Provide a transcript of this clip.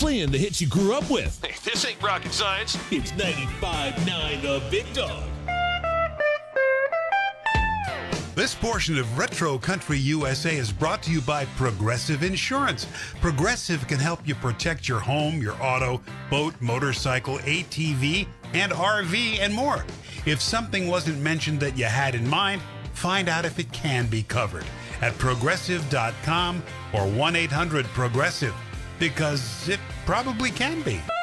playing the hits you grew up with. Hey, this ain't rocket science. It's 95.9 The Big Dog. This portion of Retro Country USA is brought to you by Progressive Insurance. Progressive can help you protect your home, your auto, boat, motorcycle, ATV, and RV, and more. If something wasn't mentioned that you had in mind, find out if it can be covered at progressive.com or 1-800-PROGRESSIVE, because it probably can be.